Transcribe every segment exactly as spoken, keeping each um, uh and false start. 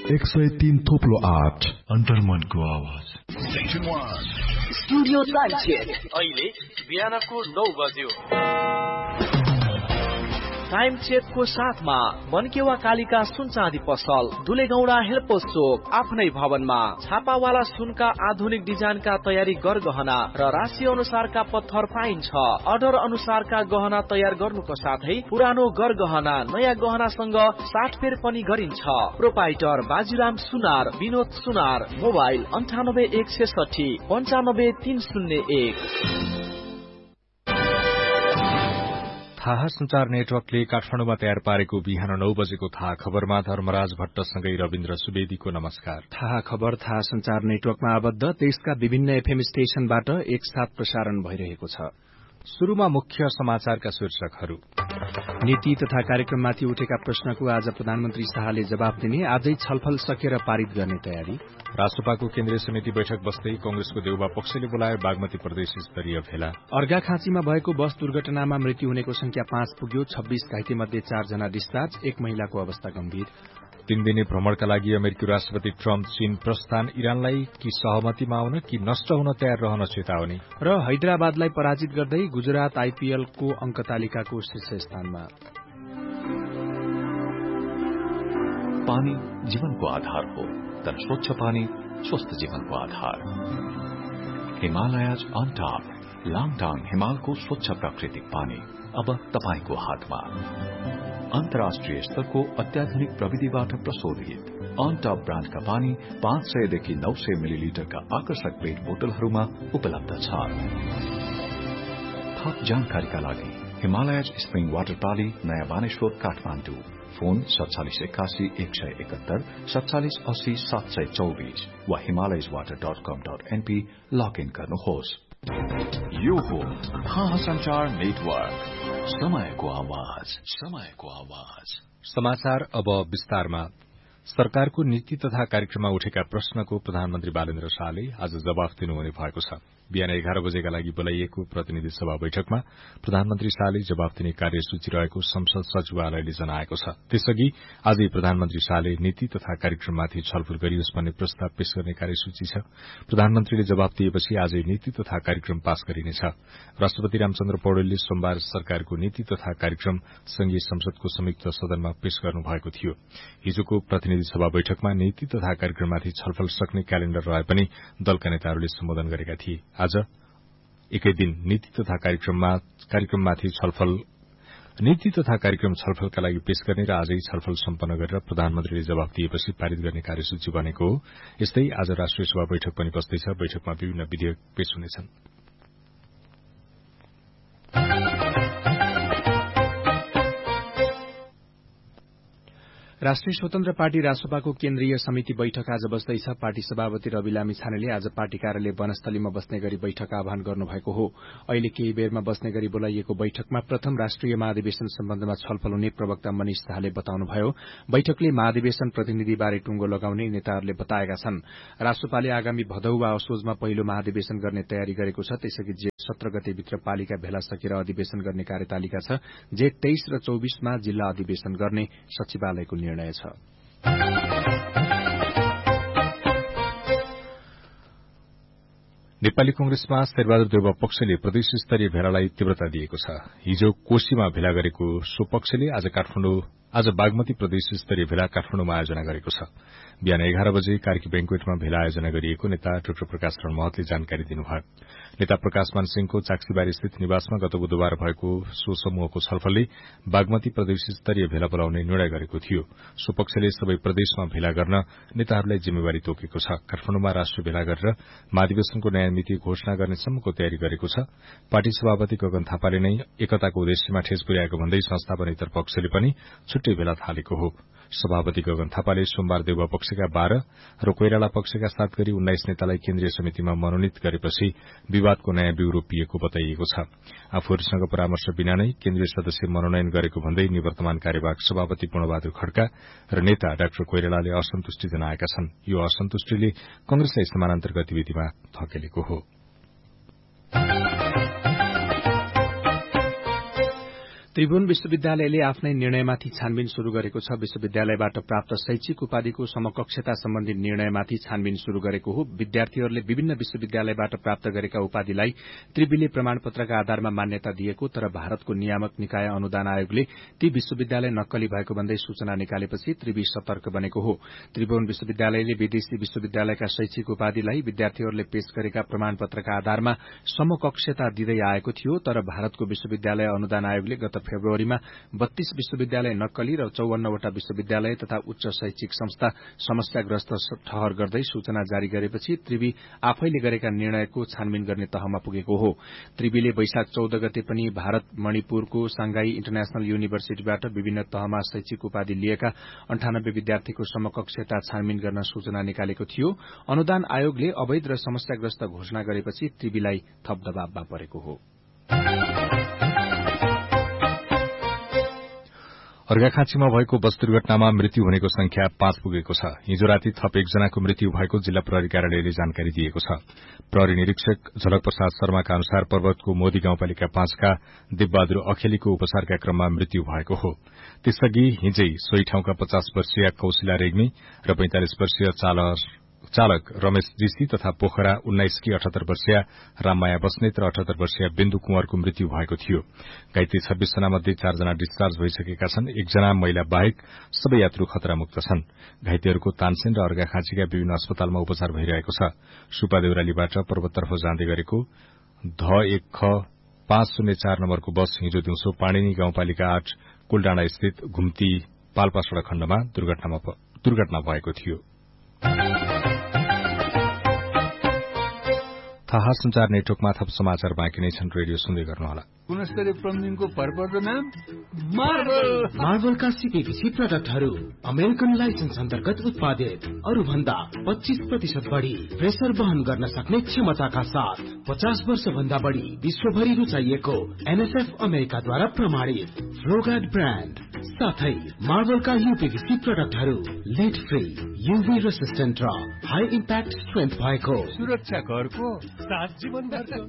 एक सय तीन थोप्लो आठ अन्तर्मनको आवाज। स्टुडियो अहिले बिहानको नौ बज्यो। टाइम चेकको साथमा मनकेवा कालिका सुन चाँदी पसल, दुलेगौडा हेल्पोस चोक, आफ्नै भवनमा छापावाला सुनका आधुनिक डिजाइनका तयारी गरगहना र राशि अनुसारका पत्थर पाइन्छ। अर्डर अनुसारका गहना तयार गर्नुको साथै पुरानो गरगहना नयाँ गहनासँग साटफेर पनि गरिन्छ। प्रोपाइटर बाजीराम सुनार, विनोद सुनार, मोबाइल अन्ठानब्बे एक सैसठी पन्चानब्बे तीन शून्य एक। थाहा संचार नेटवर्कले काठमाडौँमा तयार पारेको बिहान नौ बजेको थाहा खबरमा धर्मराज भट्टसँगै रविन्द्र सुवेदीको नमस्कार। थाहा खबर थाहा संचार नेटवर्कमा आबद्ध देशका विभिन्न एफएम स्टेशनबाट एकसाथ प्रसारण भइरहेको छ। शुरूमा मुख्य समाचारका शीर्षकहरू। नीति तथा कार्यक्रममाथि उठेका प्रश्नको आज प्रधानमन्त्री शाहले जवाब दिने, आजै छलफल सकेर पारित गर्ने तयारी। राष्ट्रपाको केन्द्रीय समिति बैठक बस्दै कंग्रेसको देउबा पक्षले बोलाए बागमती प्रदेश स्तरीय भेला। अर्घाखाँचीमा भएको बस दुर्घटनामा मृत्यु हुनेको संख्या पाँच पुग्यो। छब्बीस घाइते मध्ये चारजना डिस्चार्ज, एक महिलाको अवस्था गम्भीर। तीन दिने भ्रमणका लागि अमेरिकी राष्ट्रपति ट्रम्प चीन प्रस्थान, इरानलाई कि सहमतिमा आउन कि नष्ट हुन तयार रहन चेतावनी। र हैदराबादलाई पराजित गर्दै गुजरात आईपीएलको अंक तालिकाको शीर्ष स्थानमा। पानी जीवनको आधार हो, तर स्वच्छ पानी स्वस्थ जीवनको आधार। हिमालयज अन टॉप, लाङटाङ हिमालको स्वच्छ प्राकृतिक पानी अब तपाईको हातमा। अन्तर्राष्ट्रिय स्तरको अत्याधुनिक प्रविधिबाट प्रशोधित अन टॉप ब्रान्डका पानी पाँच सयदेखि नौ सय मिलिलिटरका आकर्षक पेट बोतलहरूमा उपलब्ध छ। थप जानकारीका लागि हिमालयज स्प्रिङ वाटर पाली, नयाँ बानेश्वर, काठमाडौँ। फोन सत्तालिस एकासी एक सय एकहत्तर सत्तालिस अस्सी सात सय चौबिस वा हिमालयज वाटर डट कम डट एनपी लगइन गर्नुहोस्। यो हो थाहा संचार नेटवर्क, समयको आवाज, समयको आवाज। समाचार अब विस्तारमा। सरकारको नीति तथा कार्यक्रममा उठेका प्रश्नको प्रधानमन्त्री बालेन्द्र शाहले आज जवाफ दिनुहुने भएको छ। बिहान एघार बजेका लागि बोलाइएको प्रतिनिधि सभा बैठकमा प्रधानमन्त्री शाहले जवाफ दिने कार्यसूची रहेको संसद सचिवालयले जनाएको छ। त्यसअघि आजै प्रधानमन्त्री शाहले नीति तथा कार्यक्रममाथि छलफल गरियोस् भन्ने प्रस्ताव पेश गर्ने कार्यसूची छ। प्रधानमन्त्रीले जवाफ दिएपछि आजै नीति तथा कार्यक्रम पास गरिनेछ। राष्ट्रपति रामचन्द्र पौडेलले सोमबार सरकारको नीति तथा कार्यक्रम संघीय संसदको संयुक्त सदनमा पेश गर्नुभएको थियो। हिजोको प्रतिनिधि सभा बैठकमा नीति तथा कार्यक्रममाथि छलफल सक्ने क्यालेण्डर रहे पनि दलका नेताहरूले सम्बोधन गरेका थिए। आज एकै दिन नीति तथा कार्यक्रममा कार्यक्रममाथि छलफल नीति तथा कार्यक्रम छलफलका लागि पेश गर्ने र आजै छलफल सम्पन्न गरेर प्रधानमन्त्रीले जवाफ दिएपछि पारित गर्ने कार्यसूची बनेको हो। यस्तै आज राष्ट्रिय सभा बैठक पनि बस्दैछ। बैठकमा विभिन्न विधेयक पेश हुनेछन्। राष्ट्रिय स्वतन्त्र पार्टी रासपाको केन्द्रीय समिति बैठक आज बस्दैछ। पार्टी सभापति रवि लामी छानेले आज पार्टी कार्यालय वनस्थलीमा बस्ने गरी बैठक आह्वान गर्नुभएको हो। अहिले केही बेरमा बस्ने गरी बोलाइएको बैठकमा प्रथम राष्ट्रिय महाधिवेशन सम्बन्धमा छलफल हुने प्रवक्ता मनिष शाहले बताउनुभयो। बैठकले महाधिवेशन प्रतिनिधिबारे टुंगो लगाउने नेताहरूले बताएका छन्। रासपाले आगामी भदौ वा असोजमा पहिलो महाधिवेशन गर्ने तयारी गरेको छ। त्यसअघि जेठ सत्र गतेभित्र पालिका भेला सकेर अधिवेशन गर्ने कार्यतालिका छ। जेठ तेइस र चौबिसमा जिल्ला अधिवेशन गर्ने सचिवालयको निर्णय छ। नेपाली कंग्रेसमा शेरबहादुर देउवा पक्षले प्रदेश स्तरीय भेलालाई तीव्रता दिएको छ। हिजो कोशीमा भेला गरेको सो पक्षले आज काठमाडौँ आज बागमती प्रदेश स्तरीय भेला काठमाडौँमा आयोजना गरेको छ। बिहान एघार बजे कार्की बैंक्वेटमा भेला आयोजना गरिएको नेता डाक्टर प्रकाश रण महतले जानकारी दिनुभयो। नेता प्रकाशमान सिंहको चाक्सीबारी स्थित निवासमा गत बुधबार भएको सो समूहको छलफलले बागमती प्रदेश स्तरीय भेला बोलाउने निर्णय गरेको थियो। सो पक्षले सबै प्रदेशमा भेला गर्न नेताहरूलाई जिम्मेवारी तोकेको छ। काठमाडौँमा राष्ट्रिय भेला गरेर महाधिवेशनको नयाँ मिति घोषणा गर्ने सम्मको तयारी गरेको छ। पार्टी सभापति गगन थापाले नै एकताको उद्देश्यमा ठेस पुर्याएको भन्दै संस्थापनेतर पक्षले पनि छुट्टै भेला थालेको हो। सभापति गगन थापाले सोमबार देउवा पक्षका बाह्र र कोइराला पक्षका सात गरी उन्नाइस नेतालाई केन्द्रीय समितिमा मनोनित गरेपछि विवादको नयाँ बिउ रोपिएको बताइएको छ। आफूहरूसँग परामर्श बिना नै केन्द्रीय सदस्य मनोनयन गरेको भन्दै निवर्तमान कार्यवाहक सभापति पूर्णबहादुर खड्का र नेता डाक्टर कोइरालाले असन्तुष्टि जनाएका छन्। यो असन्तुष्टिले कंग्रेसलाई समानान्तर गतिविधिमा धकेलेको हो। त्रिभुवन विश्वविद्यालयले आफ्नै निर्णयमाथि छानबिन शुरू गरेको छ। विश्वविद्यालयबाट प्राप्त शैक्षिक उपाधिको समकक्षता सम्बन्धी निर्णयमाथि छानबिन शुरू गरेको हो। विद्यार्थीहरूले विभिन्न विश्वविद्यालयबाट प्राप्त गरेका उपाधिलाई त्रिविले प्रमाणपत्रका आधारमा मान्यता दिएको, तर भारतको नियामक निकाय अनुदान आयोगले ती विश्वविद्यालय नक्कली भएको भन्दै सूचना निकालेपछि त्रिवी सतर्क बनेको हो। त्रिभुवन विश्वविद्यालयले विदेशी विश्वविद्यालयका शैक्षिक उपाधिलाई विद्यार्थीहरूले पेश गरेका प्रमाणपत्रका आधारमा समकक्षता दिँदै आएको थियो, तर भारतको विश्वविद्यालय अनुदान आयोगले गत फेब्रुअरीमा बत्तीस विश्वविद्यालय नक्कली र चौवन्नवटा विश्वविद्यालय तथा उच्च शैक्षिक संस्था समस्याग्रस्त ठहर गर्दै सूचना जारी गरेपछि त्रिवी आफैले गरेका निर्णयको छानबिन गर्ने तहमा पुगेको हो। त्रिवीले वैशाख चौध गते पनि भारत मणिपुरको सांघाई इन्टरनेशनल युनिभर्सिटीबाट विभिन्न तहमा शैक्षिक उपाधि लिएका अन्ठानब्बे विद्यार्थीको समकक्षता छानबिन गर्न सूचना निकालेको थियो। अनुदान आयोगले अवैध र समस्याग्रस्त घोषणा गरेपछि त्रिवीलाई थप दबावमा परेको हो। अर्घाखाँचीमा भएको बस दुर्घटनामा मृत्यु हुनेको संख्या पाँच पुगेको छ। हिजो राति थप एकजनाको मृत्यु भएको जिल्ला प्रहरी कार्यालयले जानकारी दिएको छ। प्रहरी निरीक्षक झलक प्रसाद शर्माका अनुसार पर्वतको मोदी गाउँपालिका पाँचका दिपबहादुर अखेलीको उपचारका क्रममा मृत्यु भएको हो। त्यसअघि हिजै सोही ठाउँका पचास वर्षीय कौशिला रेग्मी र पैंतालिस वर्षीय चालक रमेश ऋषि तथा पोखरा उन्नाइस की अठहत्तर वर्षीय राममाया बस्नेत र अठहत्तर वर्षीय बिन्दु कुंवरको मृत्यु भएको थियो। घाइते छब्बीस जना मध्ये चारजना डिस्चार्ज भइसकेका छन्। एकजना महिला बाहेक सबै यात्रु खतरामुक्त छन्। घाइतेहरूको तानसेन र अर्घाखाँचीका विभिन्न अस्पतालमा उपचार भइरहेको छ। सुपा देउरालीबाट पर्वततर्फ जाँदै गरेको ध एक ख पाँच शून्य चार नम्बरको बस हिजो दिउँसो पाणिनी गाउँपालिका आठ कुलडाँडा स्थित घुम्ती पाल्पा सड़क खण्डमा दुर्घटना भएको थियो। थाहा संचार नेटवर्कमा थप समाचार बाँकी नै छन्। रेडियो सुन्दै गर्नुहोला। गुणस्तरीय प्लम्बिङको भरपर्दो नाम मार्बल। मार्बलका सिपिभिसी प्रडक्टहरू अमेरिकन लाइसेन्स अन्तर्गत उत्पादित, अरू भन्दा पच्चीस प्रतिशत बढ़ी प्रेसर वहन गर्न सक्ने क्षमताका साथ पचास वर्ष भन्दा बढ़ी विश्वभरि रुचाइएको एनएसएफ अमेरिकाद्वारा प्रमाणित फ्लोगार्ड ब्रान्ड साथै मार्बलका यूपीभीसी प्रडक्टहरू लेड फ्री, यूभी रेसिस्टेन्ट र हाई इम्प्याक्ट स्ट्रेन्थ भएको सुरक्षा घरको सात जीवनभरको।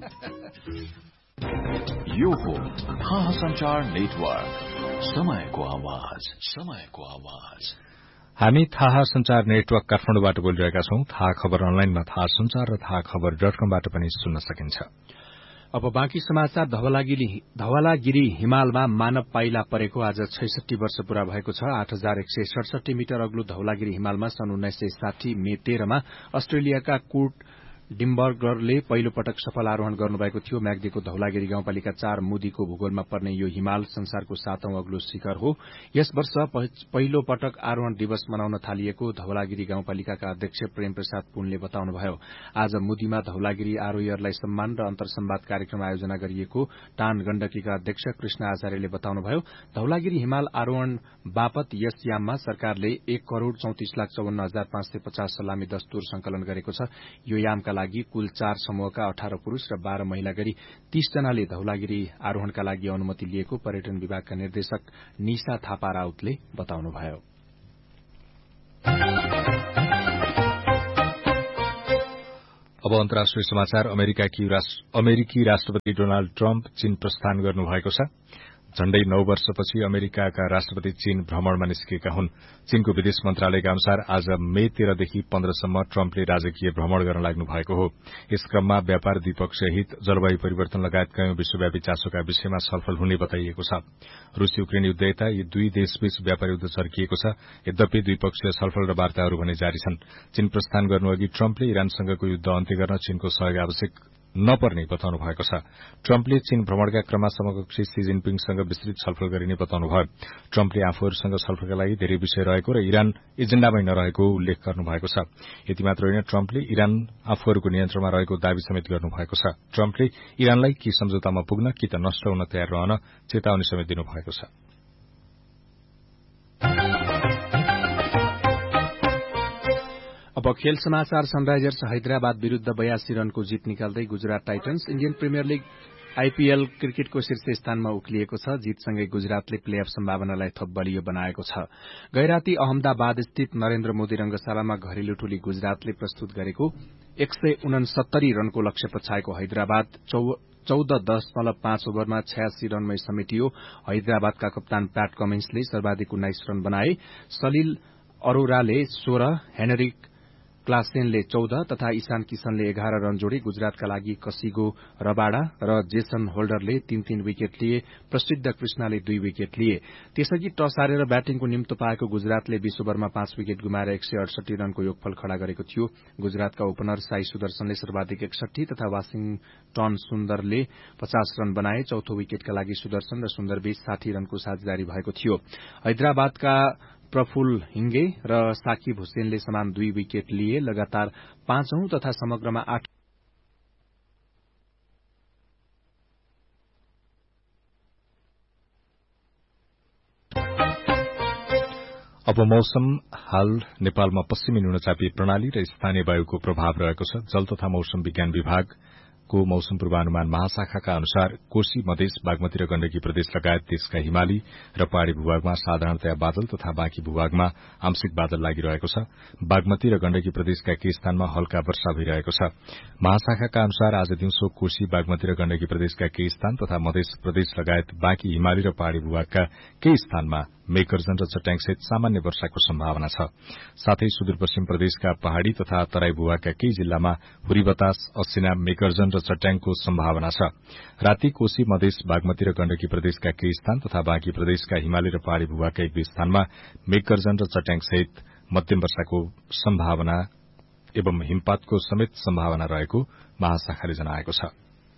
यो हो थाहा संचार नेटवर्क, समयको आवाज, समयको आवाज। हामी थाहा संचार नेटवर्क काठमाडौँबाट बोलिरहेका छौं। थाहा खबर अनलाइनमा थाहा संचार र थाहा खबर डट कमबाट पनि सुन्न सकिन्छ। अब बाँकी समाचार। धवलागिरी धवलागिरी हिमालमा मानव पाइला परेको आज छैसठी वर्ष पूरा भएको छ। आठ हजार एक सय सडसठी मिटर अग्लो धवलागिरी हिमालमा सन् उन्नाइस सय साठी मे तेह्रमा अस्ट्रेलियाका कुट डिम्बर्गरले पहिलो पटक सफल आरोहण गर्नुभएको थियो। म्याग्दीको धवलागिरी गाउँपालिका चार मुदीको भूगोलमा पर्ने यो हिमाल संसारको सातौं अग्लो शिखर हो। यस वर्ष पहिलो पटक आरोहण दिवस मनाउन थालिएको धवलागिरी गाउँपालिकाका अध्यक्ष प्रेम प्रसाद पुनले बताउनुभयो। आज मुदीमा धवलागिरी आरोहीहरूलाई सम्मान र अन्तर्संवाद कार्यक्रम आयोजना गरिएको टान गण्डकीका अध्यक्ष कृष्ण आचार्यले बताउनुभयो। धवलागिरी हिमाल आरोहण बापत यस याममा सरकारले एक करोड़ चौतिस लाख चौवन्न हजार पाँच सय पचास सलामी दस्तुर संकलन गरेको छ। यो यामका लागि कुल चार समूहका अठार पुरूष र बाह्र महिला गरी तीस जनाले धवलागिरी आरोहणका लागि अनुमति लिएको पर्यटन विभागका निर्देशक निशा थापा राउतले बताउनुभयो। अब अन्तर्राष्ट्रिय समाचार। अमेरिकी राष्ट्रपति डोनाल्ड ट्रम्प चीन प्रस्थान गर्नुभएको छ। झण्डै नौ वर्षपछि अमेरिकाका राष्ट्रपति चीन भ्रमणमा निस्किएका हुन्। चीनको विदेश मन्त्रालयका अनुसार आज मे तेह्रदेखि पन्ध्रसम्म ट्रम्पले राजकीय भ्रमण गर्न लाग्नु भएको हो। यस क्रममा व्यापार, द्विपक्षीय हित, जलवायु परिवर्तन लगायत कयौं विश्वव्यापी चासोका विषयमा छलफल हुने बताइएको छ। रूस युक्रेन युद्ध यता यी दुई देशबीच व्यापार युद्ध चर्किएको छ। यद्यपि द्विपक्षीय छलफल र वार्ताहरू भने जारी छन्। चीन प्रस्थान गर्नुअघि ट्रम्पले इरानसँगको युद्ध अन्त्य गर्न चीनको सहयोग आवश्यक नपर्ने बताउनु भएको छ। ट्रम्पले चीन भ्रमणका क्रममा समकक्षी सी जिनपिङसँग विस्तृत छलफल गरिने बताउनुभयो। ट्रम्पले आफूहरूसँग छलफलका लागि धेरै विषय रहेको र इरान एजेण्डामै नरहेको उल्लेख गर्नुभएको छ। यति मात्र होइन, ट्रम्पले इरान आफूहरूको नियन्त्रणमा रहेको दावी समेत गर्नुभएको छ। ट्रम्पले इरानलाई कि सम्झौतामा पुग्न कि त नष्ट हुन तयार रहन चेतावनी समेत दिनुभएको छ। अब खेल समाचार। सनराइजर्स हैदराबाद विरूद्ध बयासी रनको जित निकाल्दै Gujarat titans Indian premier league IPL क्रिकेटको शीर्ष स्थानमा उक्लिएको छ। जीतसँगै गुजरातले प्लेअफ सम्भावनालाई थप बलियो बनाएको छ। गैराती अहमदाबाद स्थित नरेन्द्र मोदी रंगशालामा घरेलु टोली गुजरातले प्रस्तुत गरेको एक सय उनसत्तरी रनको लक्ष्य पछाएको हैदराबाद चौध दशमलव पाँच ओभरमा छयासी रनमै समेटियो। हैदराबादका कप्तान प्याट कमिन्सले सर्वाधिक उन्नाइस रन बनाए। सलिल अरोराले सोह्र, हेनरिक क्लासेनले चौध तथा ईशान किशनले एघार रन जोडे। गुजरातका लागि कसिगो रबाडा र जेसन होल्डरले तीन तीन विकेट लिए। प्रसिद्ध कृष्णले दुई विकेट लिए। त्यसअघि टस हारेर ब्याटिङको निम्तो पाएको गुजरातले बीस ओभरमा पाँच विकेट गुमाएर एक सय अडसठी रनको योगफल खड़ा गरेको थियो। गुजरातका ओपनर साई सुदर्शनले सर्वाधिक एकसठी तथा वाशिङटन सुन्दरले पचास रन बनाए। चौथो विकेटका लागि सुदर्शन र सुन्दरबीच साठी रनको साझेदारी भएको थियो। हैदराबादका प्रफुल्ल हिंगे र साकिब हुसेनले समान दुई विकेट लिए। लगातार पाँचौं तथा समग्रमा आठ अब मौसम। हाल नेपालमा पश्चिमी न्यूनचापी प्रणाली र स्थानीय वायुको प्रभाव रहेको छ। जल तथा मौसम विज्ञान विभाग को मौसम पूर्वानुमान महाशाखाका अनुसार कोशी, मधेस, बागमती र गण्डकी प्रदेश लगायत देशका हिमाली र पहाड़ी भूभागमा साधारणतया बादल तथा बाँकी भूभागमा आंशिक बादल लागिरहेको छ। बागमती र गण्डकी प्रदेशका केही स्थानमा हल्का वर्षा भइरहेको छ। महाशाखाका अनुसार आज दिउँसो कोशी, बागमती र गण्डकी प्रदेशका केही स्थान तथा मधेस प्रदेश लगायत बाँकी हिमाली र पहाड़ी भूभागका केही स्थानमा मेघगर्जन र चट्याङसहित सामान्य वर्षाको सम्भावना छ। साथै सुदूरपश्चिम प्रदेशका पहाड़ी तथा तराई भूभागका केही जिल्लामा हुरी बतास, असिना, मेघगर्जन र चट्याङको सम्भावना छ। राति कोशी, मधेस, बागमती र गण्डकी प्रदेशका केही स्थान तथा बाँकी प्रदेशका हिमाली र पहाड़ी भूभागका एक दुई स्थानमा मेघगर्जन र चट्याङसहित मध्यम वर्षाको सम्भावना एवं हिमपातको समेत सम्भावना रहेको महाशाखाले जनाएको छ।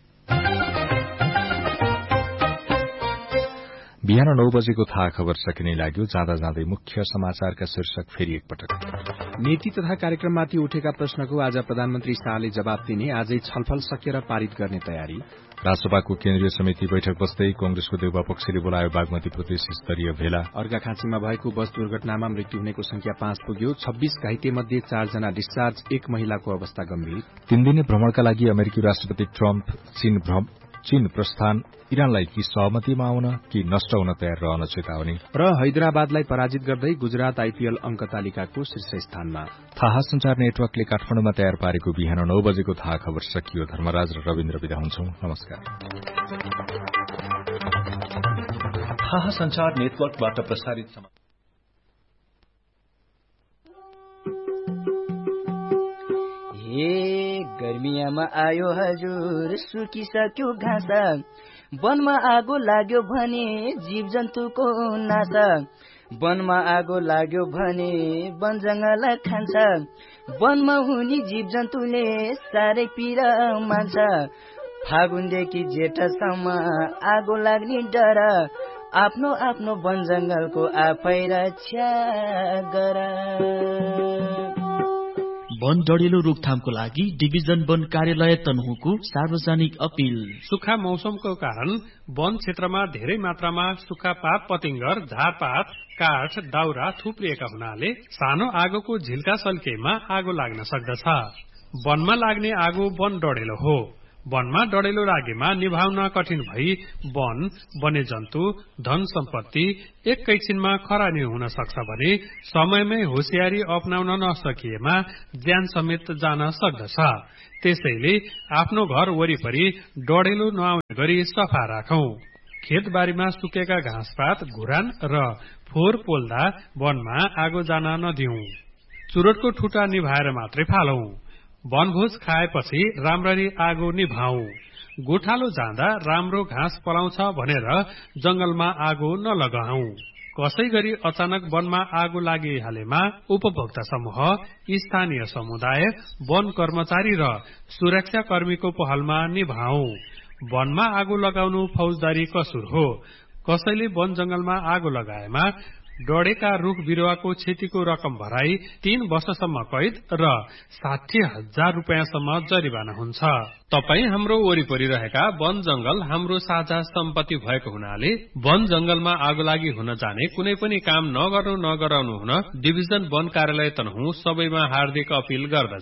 बिहान नौ बजेको थाहा खबर सकिने लाग्यो। जाँदा जाँदै मुख्य समाचारका शीर्षक फेरि एकपटक। नीति तथा कार्यक्रममाथि उठेका प्रश्नको आज प्रधानमन्त्री शाहले जवाब दिने। आजै छलफल सकेर पारित गर्ने तयारी। राजसभाको केन्द्रीय समिति बैठक बस्दै कंग्रेसको देउबा पक्षले बोलायो बागमती प्रदेश स्तरीय भेला। अर्घाखाँचीमा भएको बस दुर्घटनामा मृत्यु हुनेको संख्या पाँच पुग्यो। छब्बीस घाइते मध्ये चारजना डिस्चार्ज, एक महिलाको अवस्था गम्भीर। तीन दिने भ्रमणका लागि अमेरिकी राष्ट्रपति ट्रम्प चीन भ्रम चीन प्रस्थान। इरानलाई कि सहमतिमा आउन कि नष्ट हुन तयार रहन चेतावनी। र हैदराबादलाई पराजित गर्दै गुजरात आईपीएल अंक तालिकाको शीर्ष स्थानमा। थाहा संचार नेटवर्कले काठमाडौँमा तयार पारेको बिहान नौ बजेको थाहा खबर सकियो। धर्मराज र रविन्द्र विदा हुन्छौं। नमस्कार। थाहा संचार नेटवर्कबाट प्रसारित समाचार। ए गर्मियामा आयो हजुर, सुकिसक्यो घाँस, वनमा आगो लाग्यो भने जीव जन्तुको नासा, वनमा आगो लाग्यो भने वन जंगल खान्छ, वनमा हुने जीव जन्तुले साह्रै पीडा मान्छ, फागुनदेखि जेठसम्म आगो लाग्ने डर, आफ्नो आफ्नो वन जंगलको आफै रक्षा गर। वन डढेलो रोकथामको लागि डिभिजन वन कार्यालय तनहुँको सार्वजनिक अपील। सुक्खा मौसमको कारण वन क्षेत्रमा धेरै मात्रामा सुक्खा पात, पतिंगर, झारपात, काठ, दाउरा थुप्रिएका हुनाले सानो आगोको झिल्का सल्केमा आगो लाग्न सक्दछ। वनमा लाग्ने आगो वन डढेलो हो। वनमा डढेलो लागेमा निभाउन कठिन भई वन, वन्यजन्तु, धन सम्पत्ति एकैछिनमा खरानी हुन सक्छ भने समयमै होशियारी अपनाउन नसकिएमा ज्यान समेत जान सक्दछ। त्यसैले आफ्नो घर वरिपरि डढेलो नआउने गरी सफा राखौं। खेतबारीमा सुकेका घाँसपात, घुरान र फोहोर पोल्दा वनमा आगो जान नदिऊ। चुरोटको ठुटा निभाएर मात्रै फालौं। वनभोज खाएपछि राम्ररी आगो निभाऊ। गोठालो जाँदा राम्रो घाँस पलाउँछ भनेर जंगलमा आगो नलगाऊ। कसै गरी अचानक वनमा आगो लागिहालेमा उपभोक्ता समूह, स्थानीय समुदाय, वन कर्मचारी र सुरक्षा कर्मीको पहलमा निभाऊ। वनमा आगो लगाउनु फौजदारी कसुर हो। कसैले वन जंगलमा आगो लगाएमा डढेका रुख बिरुवाको क्षतिको रकम भराई तीन वर्षसम्म कैद र साठी हजार रूपियाँसम्म जरिवाना हुन्छ। तपाई हाम्रो वरिपरि रहेका वन जंगल हाम्रो साझा सम्पत्ति भएको हुनाले वन जंगलमा आगो लागि हुन जाने कुनै पनि काम नगर्नु नगराउनु हुन डिभिजन वन कार्यालय तनहुँ सबैमा हार्दिक अपील गर्दछ।